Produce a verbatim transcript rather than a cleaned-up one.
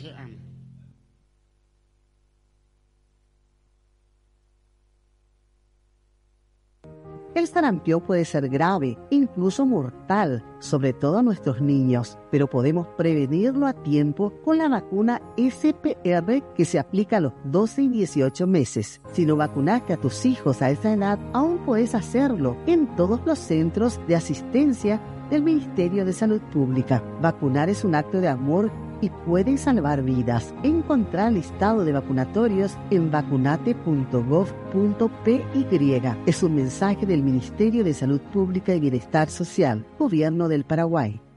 Amén. El sarampión puede ser grave, incluso mortal, sobre todo a nuestros niños, pero podemos prevenirlo a tiempo con la vacuna S P R que se aplica a los doce y dieciocho meses. Si no vacunaste a tus hijos a esa edad, aún puedes hacerlo en todos los centros de asistencia del Ministerio de Salud Pública. Vacunar es un acto de amor y pueden salvar vidas. Encontrar el listado de vacunatorios en vacunate punto gov punto p y. Es un mensaje del Ministerio de Salud Pública y Bienestar Social, Gobierno del Paraguay.